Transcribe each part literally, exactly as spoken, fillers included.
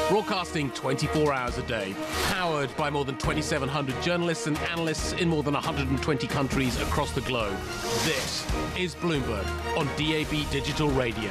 Broadcasting twenty-four hours a day, powered by more than twenty-seven hundred journalists and analysts in more than one hundred twenty countries across the globe. This is Bloomberg on D A B Digital Radio.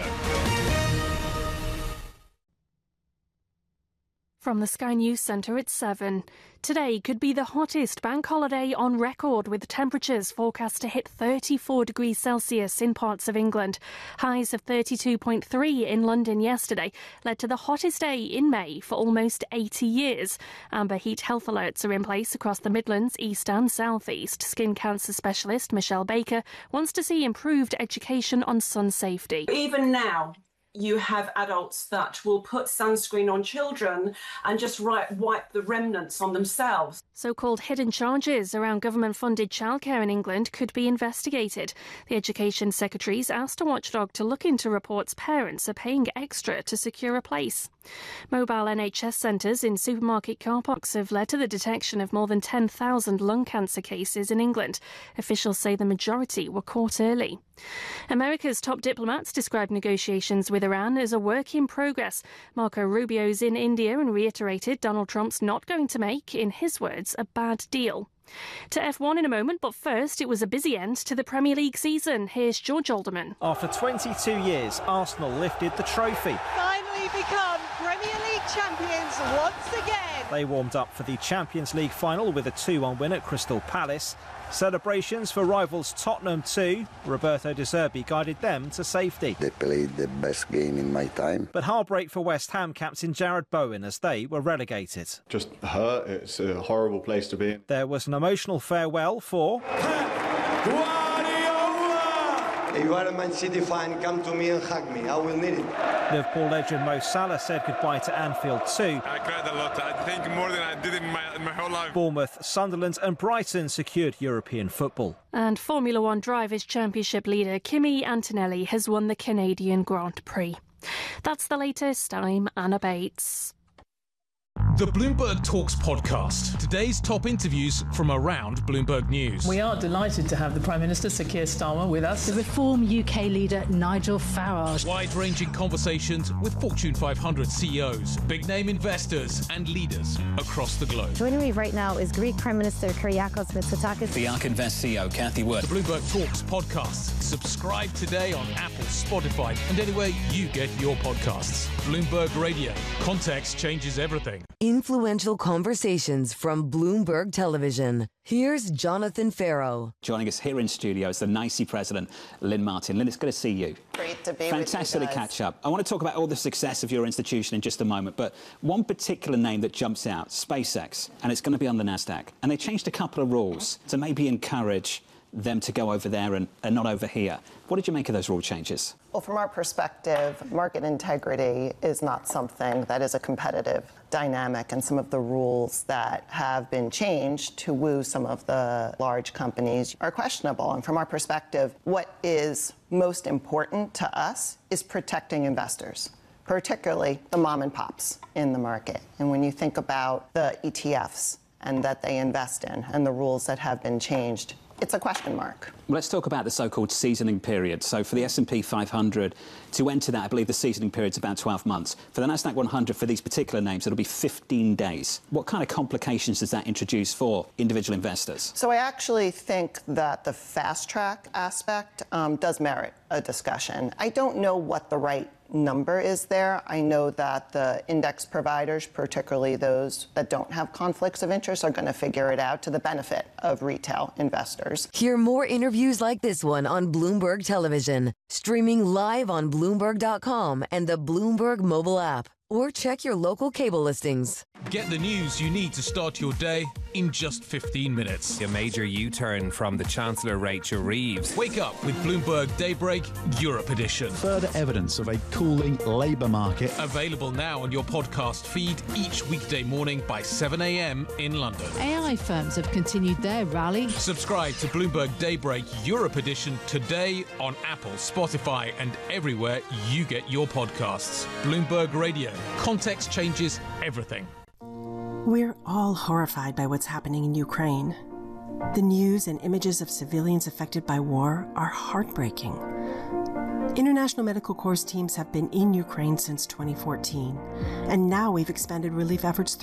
From the Sky News Centre at seven. Today could be the hottest bank holiday on record, with temperatures forecast to hit thirty-four degrees Celsius in parts of England. Highs of thirty-two point three in London yesterday led to the hottest day in May for almost eighty years. Amber heat health alerts are in place across the Midlands, East and South East. Skin cancer specialist Michelle Baker wants to see improved education on sun safety. Even now, you have adults that will put sunscreen on children and just right, wipe the remnants on themselves. So-called hidden charges around government-funded childcare in England could be investigated. The Education Secretary's asked a watchdog to look into reports parents are paying extra to secure a place. Mobile N H S centres in supermarket car parks have led to the detection of more than ten thousand lung cancer cases in England. Officials say the majority were caught early. America's top diplomats described negotiations with Iran as a work in progress. Marco Rubio's in India and reiterated Donald Trump's not going to make, in his words, a bad deal. To F one in a moment, but first, it was a busy end to the Premier League season. Here's George Alderman. After twenty-two years, Arsenal lifted the trophy. Finally become Premier League champions once again. They warmed up for the Champions League final with a two one win at Crystal Palace. Celebrations for rivals Tottenham too. Roberto De Zerbi guided them to safety. They played the best game in my time. But heartbreak for West Ham captain Jared Bowen as they were relegated. Just hurt. It's a horrible place to be in. There was an emotional farewell for If you are a Man City fan, come to me and hug me. I will need it. Liverpool legend Mo Salah said goodbye to Anfield too. I cried a lot. I think more than I did in my, in my whole life. Bournemouth, Sunderland and Brighton secured European football. And Formula One Drivers' Championship leader Kimi Antonelli has won the Canadian Grand Prix. That's the latest. I'm Anna Bates. The Bloomberg Talks podcast. Today's top interviews from around Bloomberg News. We are delighted to have the Prime Minister, Sir Keir Starmer, with us. The Reform U K leader, Nigel Farage. Wide-ranging conversations with Fortune five hundred C E Os, big-name investors and leaders across the globe. Joining me right now is Greek Prime Minister Kyriakos Mitsotakis. The Ark Invest C E O, Cathy Wood. The Bloomberg Talks podcast. Subscribe today on Apple, Spotify and anywhere you get your podcasts. Bloomberg Radio. Context changes everything. Influential conversations from Bloomberg Television. Here's Jonathan Farrow. Joining us here in studio is the N I C E President, Lynn Martin. Lynn, it's good to see you. Great to be Fantastic with you to catch up. I want to talk about all the success of your institution in just a moment, but one particular name that jumps out, SpaceX, and it's going to be on the NASDAQ. And they changed a couple of rules to maybe encourage them to go over there and, and not over here. What did you make of those rule changes? Well, from our perspective, market integrity is not something that is a competitive dynamic, and some of the rules that have been changed to woo some of the large companies are questionable. And from our perspective, what is most important to us is protecting investors, particularly the mom and pops in the market. And when you think about the E T Fs and that they invest in and the rules that have been changed, it's a question mark. Well, let's talk about the so-called seasoning period. So for the S and P five hundred, to enter that, I believe the seasoning period's about twelve months. For the NASDAQ one hundred, for these particular names, it'll be fifteen days. What kind of complications does that introduce for individual investors? So I actually think that the fast-track aspect um, does merit a discussion. I don't know what the right number is there. I know that the index providers, particularly those that don't have conflicts of interest, are going to figure it out to the benefit of retail investors. Hear more interviews like this one on Bloomberg Television, streaming live on Bloomberg dot com and the Bloomberg mobile app. Or check your local cable listings. Get the news you need to start your day in just fifteen minutes. A major U-turn from the Chancellor Rachel Reeves. Wake up with Bloomberg Daybreak Europe Edition. Further evidence of a cooling labour market. Available now on your podcast feed each weekday morning by seven a m in London. A I firms have continued their rally. Subscribe to Bloomberg Daybreak Europe Edition today on Apple, Spotify and everywhere you get your podcasts. Bloomberg Radio. Context changes everything. We're all horrified by what's happening in Ukraine. The news and images of civilians affected by war are heartbreaking. International Medical Corps teams have been in Ukraine since twenty fourteen, and now we've expanded relief efforts